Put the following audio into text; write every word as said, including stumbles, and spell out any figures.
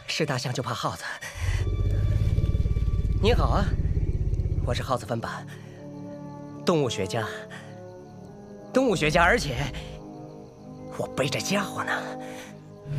是大象就怕耗子。你好啊，我是耗子分版，动物学家。动物学家，而且我背着家伙呢。